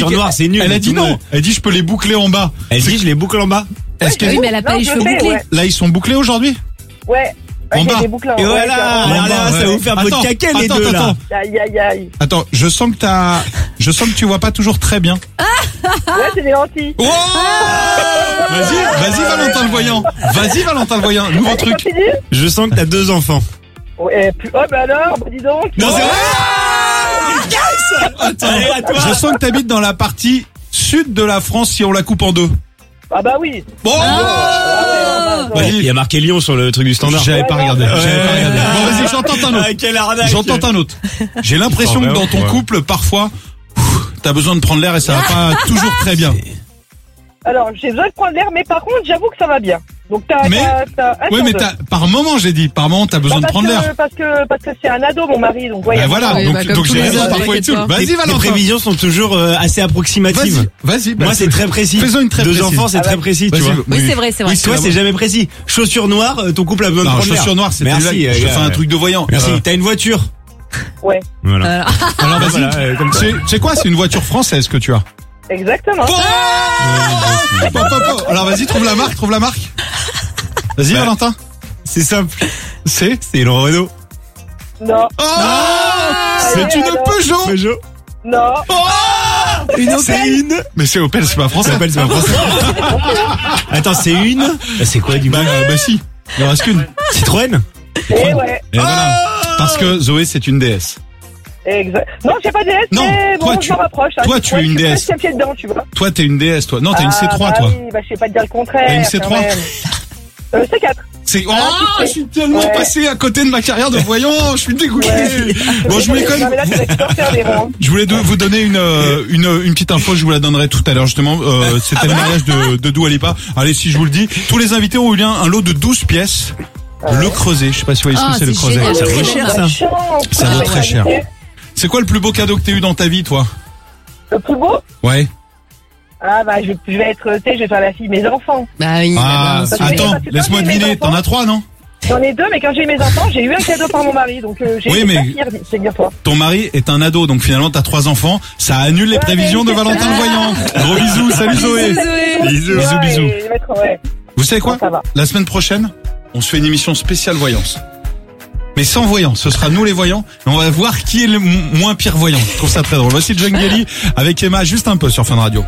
chaussures noires, c'est nul. Elle a dit non. Elle dit je peux les boucler en bas. Elle dit je les boucle en bas. Est-ce qu'elle Oui, mais elle a pas Non, les je cheveux sais, bouclés. ouais. là ils sont bouclés aujourd'hui? Ouais. En J'ai bas. des boucles en Et voilà, ouais, là, ça va vous faire votre caca les deux là. Aïe, aïe, aïe. Attends, je sens que tu vois pas toujours très bien. Ouais, c'est des lentilles. Oh Vas-y Valentin le voyant. Vas-y Valentin le voyant. Nouveau Allez, truc. continue. Je sens que t'as 2 enfants. Ouais, oh, bah alors, dis donc. Non, c'est vrai. Attends, Allez, à toi. je sens que t'habites dans la partie sud de la France si on la coupe en deux. Ah bah oui. Bon Il y a marqué Lyon sur le truc du standard. J'avais pas regardé. Ouais. Bon, vas-y, j'entends un autre. Ah, quelle arnaque. J'entends un autre. J'ai l'impression que dans ton couple, parfois, t'as besoin de prendre l'air et ça va pas toujours très bien. Alors, j'ai besoin de prendre l'air, mais par contre, j'avoue que ça va bien. Donc t'as un Oui, sur mais deux. par moment, j'ai dit, par moment, t'as besoin de prendre l'air. Parce que c'est un ado, mon mari, donc ouais. Ben voilà, Oui, bah, comme donc tous j'ai les raison, ados, parfois et t'inquiète tout. pas. Vas-y, Les Valentin. prévisions sont toujours assez approximatives. Vas-y. Moi, c'est très précis. Faisons une très 2 précise. enfants, c'est très précis, tu Vas-y, vois. Oui, c'est vrai, c'est vrai. Oui, Toi, c'est jamais précis. Chaussures noires, ton couple a besoin de Non, prendre l'air. chaussures noires, c'était Merci, là. Je fais un truc de voyant. Merci. T'as une voiture. Ouais, Voilà. Alors, vas-y. Voilà, comme ça. C'est quoi? C'est une voiture française que tu as? exactement. Alors, vas-y, trouve la marque. Vas-y, Bah. Valentin. C'est simple. C'est C'est une Renault. Non, c'est une Peugeot. Peugeot. non. Une C'est Opel. une. Mais c'est Opel, c'est pas français. Ça s'appelle, c'est pas français. Attends, c'est une. Bah, c'est quoi du coup? Bah si. Il en reste qu'une. Citroën. Et ouais, Et voilà. Parce que Zoé, c'est une DS. exact. Non, j'ai pas DS, Non, mais toi, bon, tu- je me rapproche. hein. toi, tu es une DS. Je suis presque pied dedans, tu vois. Toi, t'es une DS, toi. Non, t'es une C3, bah toi. Oui, bah je sais pas te dire le contraire. T'as une C3? quand même. C4. C'est, je suis tellement Ouais. passé à côté de ma carrière de voyant, je suis dégoûté. Bon, je voulais quand Non, mais là, même, tu vas faire des ronds. je voulais vous donner une petite info, je vous la donnerai tout à l'heure, justement, c'était le mariage de Dua Lipa. Allez, si je vous le dis, tous les invités ont eu un lot de 12 pièces. Le Creuset, je sais pas si vous voyez ce que c'est le Creuset. génial. Ça vaut Très cher, bien. ça. Ça vaut très cher. C'est quoi le plus beau cadeau que t'aies eu dans ta vie, toi? Le plus beau? Ouais. Ah bah je vais être, tu sais, je vais faire la fille de mes enfants. Bah oui. Ah, parce que attends, parce que quand laisse-moi j'ai eu mes deviner, enfants- t'en as 3, non? J'en ai 2, mais quand j'ai eu mes enfants, j'ai eu un cadeau par mon mari, donc j'ai Oui, été mais- pas fière, c'est bien toi. Ton mari est un ado, donc finalement t'as 3 enfants, ça annule les Ouais, prévisions de mais- Valentin le Voyant. Gros bisous, salut Zoé. Désolé. Bisous. Bisous, bisous. Et je vais être, ouais. Vous savez quoi? Ça va. La semaine prochaine, on se fait une émission spéciale voyance. Mais sans voyants, ce sera nous les voyants, et on va voir qui est le moins pire voyant. Je trouve ça très drôle. Voici Jungle avec Emma, juste un peu sur Fun Radio.